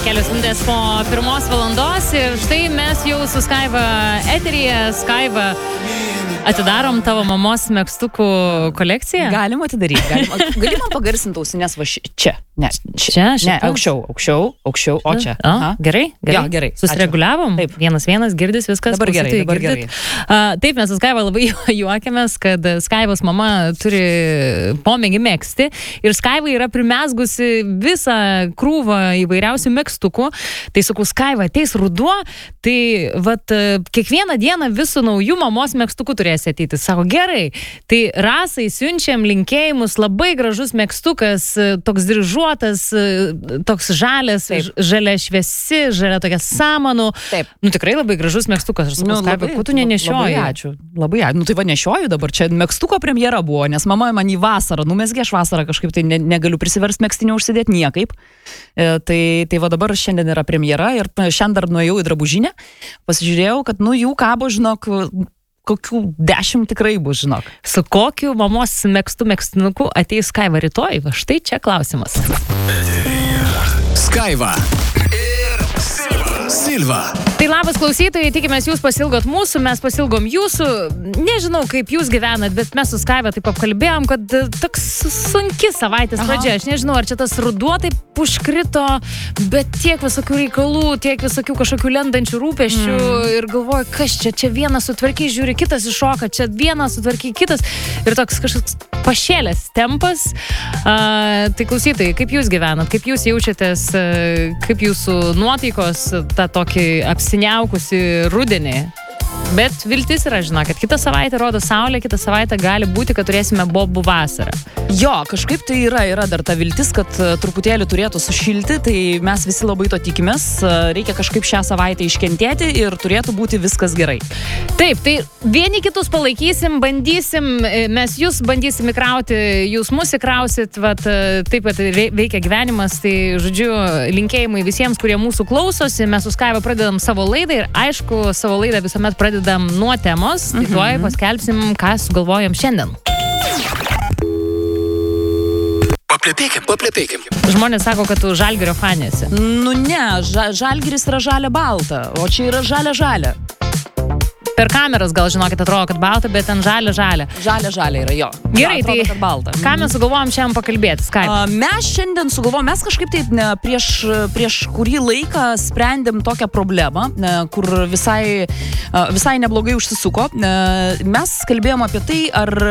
kelios minutės po 1 valandos ir štai mes jau su Skaiva eteryje. Skaiva, atidarom tavo mamos megztukų kolekciją? Galim atidaryti. Galim man pagarsinti ausinės va čia. Ne, čia, aukščiau, o čia. Gerai? Jo, gerai. Susireguliavom? Taip. 1-1, girdis viskas. Dabar gerai. Taip, mes su Skaiva labai juokiamės, kad Skaivos mama turi pomėgį megzti ir Skaiva yra primezgusi visą krūvą įvairiausių megztukų. Tai sakau, Skaiva, ateis ruduo, tai vat kiekvieną dieną visų naujų mamos megztukų turės ateiti. Sako, gerai. Tai Rasai siunčiam linkėjimus, labai gražus megztukas, toks dryžuotas, toks žalias, žalia šviesi, žalia tokia samanų. Taip. Nu tikrai labai gražus megztukas. Aš sakau, Skaiva, ko tu nenešioji? Labai ačiū. Labai ačiū. Nu tai va nešioju dabar. Čia megztuko premjera buvo, nes mama man į vasarą numezgė, aš vasarą kažkaip tai negaliu prisiversti megztinio užsidėti niekaip. Tai va dabar šiandien yra premjera ir šiandien dar nuėjau į drabužinę, pasižiūrėjau, kad jų kabo, žinok, kokių 10 tikrai bus, žinok. Su kokiu mamos megztinuku ateis Skaiva rytoj? Va štai čia klausimas. Skaiva ir Silva. Tai labas klausytojai, tikimės jūs pasilgot mūsų, mes pasilgom jūsų. Nežinau, kaip jūs gyvenat, bet mes su Skaiva taip apkalbėjom, kad toks sunki savaitės pradžia. Aš nežinau, ar čia tas ruduo taip užkrito, bet tiek visokių reikalų, tiek visokių kažkokių lendančių rūpesčių ir galvoju, kas čia vienas sutvarky, žiūri, kitas iššoka, čia vienas sutvarky, kitas ir toks kažkoks pašėlės tempas. Tai klausytojai, kaip jūs gyvenat, kaip jūs jaučiatės, kaip jūsų nuotaikos tą tokį apsiniaukusi rudenį. Bet viltis yra, žinokit, kitą savaitę rodo saulė, kitą savaitę gali būti, kad turėsime bobų vasarą. Jo, kažkaip tai yra dar ta viltis, kad truputėlį turėtų sušilti, tai mes visi labai to tikimės. Reikia kažkaip šią savaitę iškentėti ir turėtų būti viskas gerai. Taip, tai vieni kitus palaikysim, bandysim, mes jūs bandysim įkrauti, jūs mus įkrausit, taip pat veikia gyvenimas, tai žodžiu, linkėjimai visiems, kurie mūsų klausosi, mes su Skaiva pradedam savo laidą ir aišku, savo laidą visuomet pradedam nuo temos, tai tuoj paskelbsim, ką sugalvojom šiandien. Paplepėkim. Žmonės sako, kad tu Žalgirio fanėsi. Nu ne, Žalgiris yra žalia balta, o čia yra žalia. Per kameras gal žinokit atrodo, kad balta, bet ten žalia. Žalia yra, jo. Gerai, atrodo, tai balta. Ką mes sugalvojom šiandien pakalbėti, Skaiva? Mes šiandien sugalvojom, mes kažkaip tai prieš kurį laiką sprendėm tokią problemą, kur visai neblogai užsisuko. Mes kalbėjom apie tai,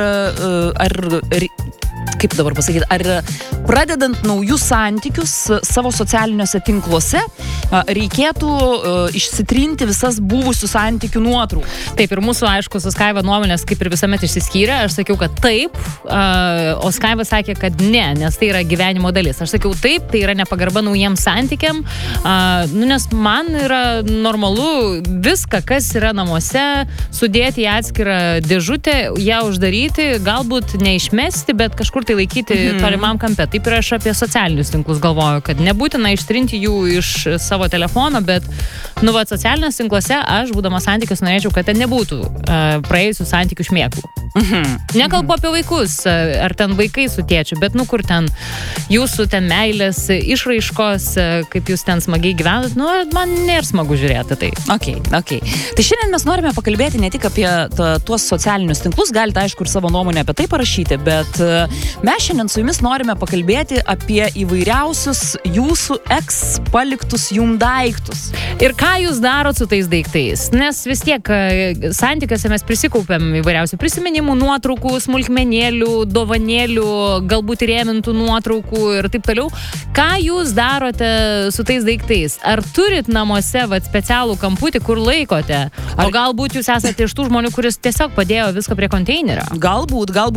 kaip dabar pasakyti, ar pradedant naujus santykius savo socialiniuose tinkluose reikėtų išsitrinti visas buvusių santykių nuotraukų. Taip, ir mūsų, aišku, su Skaiva nuomonės kaip ir visuomet išsiskyrė. Aš sakiau, kad taip, o Skaiva sakė, kad ne, nes tai yra gyvenimo dalis. Aš sakiau, taip, tai yra nepagarba naujiems santykiam, nes man yra normalu viską, kas yra namuose, sudėti į atskirą dėžutę, ją uždaryti, galbūt neišmesti, bet kažkur tai laikyti tolimam kampe. Taip ir aš apie socialinius tinklus galvoju, kad nebūtina ištrinti jų iš savo telefono, bet socialiniuose tinkluose aš, būdama santykius, norėčiau, kad ten nebūtų praėjusių santykių šmėklų. Nekalbu apie vaikus, ar ten vaikai su tėčiu, bet kur ten jūsų ten meilės išraiškos, kaip jūs ten smagiai gyvenat, man nėra smagu žiūrėti tai. Okay. Tai šiandien mes norime pakalbėti ne tik apie tuos socialinius tinklus, galite aišku ir savo nuomonę apie tai parašyti, bet mes šiandien su jumis norime pakalbėti apie įvairiausius jūsų paliktus jum daiktus. Ir ką jūs darot su tais daiktais? Nes vis tiek santykiuose mes prisikaupiam įvairiausių prisiminimų, nuotraukų, smulkmenėlių, dovanėlių, galbūt įrėmintų nuotraukų ir taip toliau. Ką jūs darote su tais daiktais? Ar turit namuose specialų kamputį, kur laikote? O galbūt jūs esate iš tų žmonių, kuris tiesiog padėjo viską prie konteinerio? Galbūt